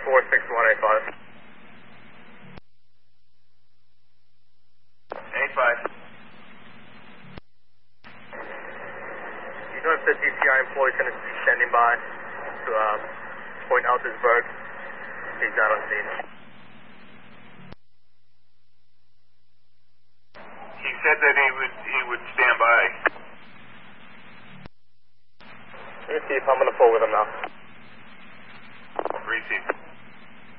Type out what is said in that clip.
46185. 85. You notice the DCI employee is going to be standing by to Point Altersburg. He's not on scene. He said that he would stand by. Let me see if I'm going to pull with him now. Receive.